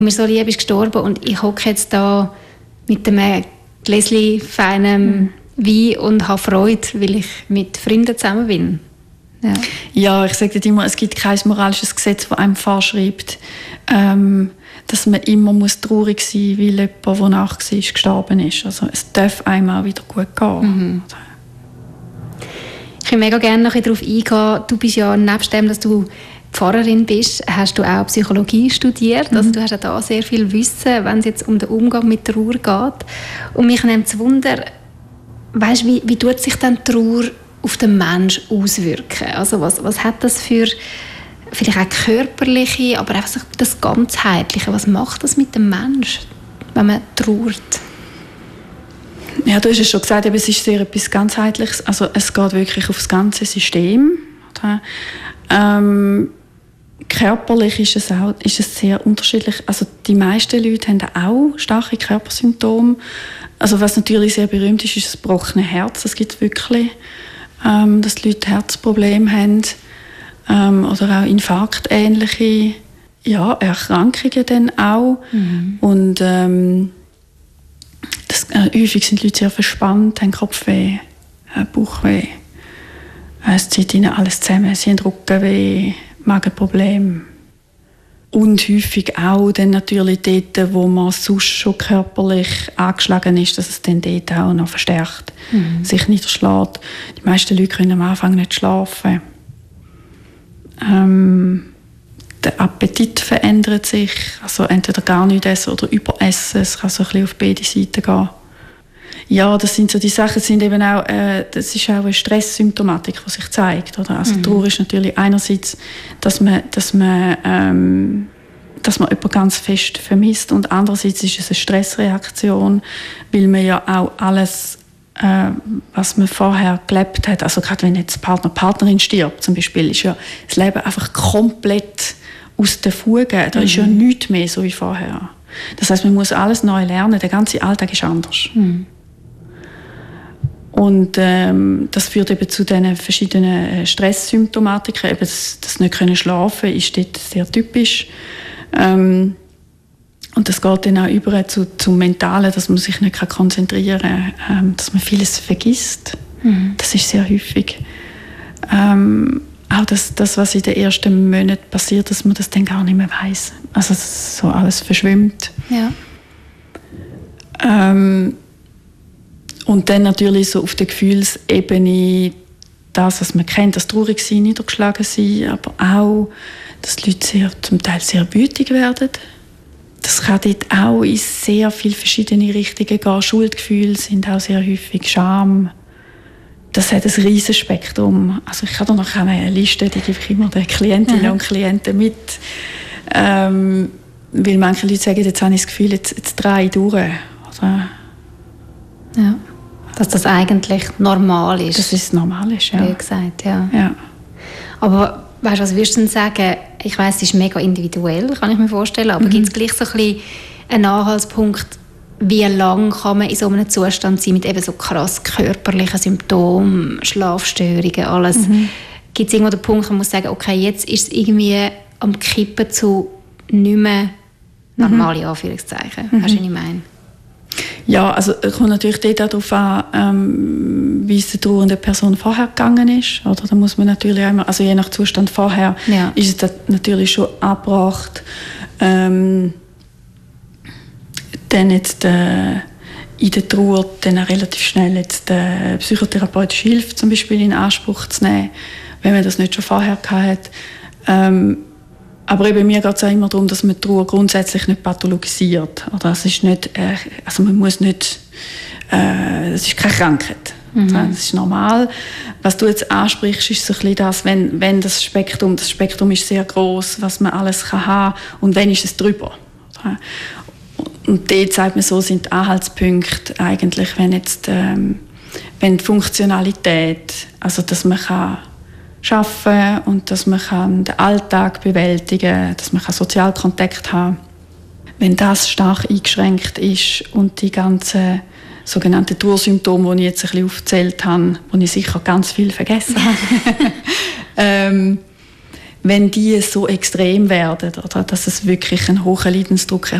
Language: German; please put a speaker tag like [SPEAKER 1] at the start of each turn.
[SPEAKER 1] Mir so lieb ist gestorben und ich hocke jetzt da mit einem Gläschen feinem Wein und habe Freude, weil ich mit Freunden zusammen bin.
[SPEAKER 2] Ja, ich sage dir immer, es gibt kein moralisches Gesetz, das einem vorschreibt, dass man immer traurig sein muss, weil jemand, der nach war, gestorben ist. Also es darf einem auch wieder gut gehen.
[SPEAKER 1] Ich würde mega gerne noch darauf eingehen. Du bist ja, nebst dem, dass du Pfarrerin bist, hast du auch Psychologie studiert. Also du hast auch da sehr viel Wissen, wenn es jetzt um den Umgang mit Trauer geht. Und mich nimmt es Wunder, weißt, wie tut sich dann Trauer auf den Menschen auswirken? Also was hat das für vielleicht auch körperliche, aber auch das Ganzheitliche? Was macht das mit dem Menschen, wenn man trauert?
[SPEAKER 2] Ja, du hast es schon gesagt, es ist sehr etwas Ganzheitliches. Also es geht wirklich auf das ganze System. Körperlich ist es sehr unterschiedlich. Also die meisten Leute haben auch starke Körpersymptome. Also was natürlich sehr berühmt ist das gebrochene Herz. Das gibt es wirklich, dass die Leute Herzprobleme haben oder auch infarktähnliche Erkrankungen dann auch. Und häufig sind die Leute sehr verspannt, haben Kopfweh, Bauchweh. Es zieht ihnen alles zusammen. Sie haben Rückenweh, Magenprobleme. Und häufig auch dann natürlich dort, wo man sonst schon körperlich angeschlagen ist, dass es dann dort auch noch verstärkt sich niederschlägt. Die meisten Leute können am Anfang nicht schlafen. Der Appetit verändert sich. Also entweder gar nicht essen oder überessen. Es kann so ein bisschen auf beide Seiten gehen. Ja, das sind so die Sachen, sind eben auch, das ist auch eine Stresssymptomatik, die sich zeigt. Oder? Also Trauer ist natürlich einerseits, dass man jemanden ganz fest vermisst und andererseits ist es eine Stressreaktion, weil man ja auch alles, was man vorher gelebt hat, also gerade wenn jetzt Partnerin stirbt zum Beispiel, ist ja das Leben einfach komplett aus der Fuge. Da ist ja nichts mehr so wie vorher. Das heißt, man muss alles neu lernen, der ganze Alltag ist anders. Und das führt eben zu diesen verschiedenen Stresssymptomatiken. Eben das nicht können schlafen ist dort sehr typisch. Und das geht dann auch über zum Mentalen, dass man sich nicht konzentrieren kann, dass man vieles vergisst. Das ist sehr häufig. Auch das, was in den ersten Monaten passiert, dass man das dann gar nicht mehr weiss. Also so alles verschwimmt.
[SPEAKER 1] Ja.
[SPEAKER 2] Und dann natürlich so auf der Gefühlsebene das, was man kennt, das traurig sein, niedergeschlagen sein, aber auch, dass die Leute zum Teil sehr wütig werden. Das kann dort auch in sehr viele verschiedene Richtungen gehen. Schuldgefühle sind auch sehr häufig, Scham. Das hat ein riesiges Spektrum. Also ich habe da noch eine Liste, die gebe ich immer den Klientinnen und Klienten mit. Weil manche Leute sagen, jetzt habe ich das Gefühl, jetzt drehe ich durch. Oder?
[SPEAKER 1] Ja. Dass das eigentlich normal ist.
[SPEAKER 2] Dass es normal ist, ja.
[SPEAKER 1] Wie gesagt, ja. Aber weißt du, was würdest du denn sagen? Ich weiss, es ist mega individuell, kann ich mir vorstellen, aber gibt es gleich so ein bisschen einen Anhaltspunkt, wie lange kann man in so einem Zustand sein mit eben so krass körperlichen Symptomen, Schlafstörungen, alles? Gibt es irgendwo den Punkt, wo man muss sagen, okay, jetzt ist es irgendwie am Kippen zu nicht mehr normale Anführungszeichen. Weißt du, was ich meine?
[SPEAKER 2] Ja, also es kommt natürlich dort auch darauf an, wie es der trauernden Person vorher gegangen ist. Oder? Da muss man natürlich einmal, also je nach Zustand vorher ist es natürlich schon abgebracht. Dann jetzt in der Trauer dann auch relativ schnell jetzt psychotherapeutische Hilfe zum Beispiel in Anspruch zu nehmen, wenn man das nicht schon vorher hatte. Aber eben, mir geht es auch immer darum, dass man die Trauer grundsätzlich nicht pathologisiert. Oder es ist nicht, also man muss nicht, es ist keine Krankheit. Das ist normal. Was du jetzt ansprichst, ist so ein bisschen das, wenn das Spektrum ist sehr groß, was man alles kann haben und wenn ist es drüber. Und dort sagt man so, sind die Anhaltspunkte eigentlich, wenn die Funktionalität, also dass man kann arbeiten und dass man den Alltag bewältigen kann, dass man Sozialkontakt haben kann. Wenn das stark eingeschränkt ist und die ganzen sogenannten Trauersymptome, die ich jetzt ein bisschen aufgezählt habe, wo ich sicher ganz viel vergessen habe, wenn die so extrem werden, oder dass es wirklich einen hohen Leidensdruck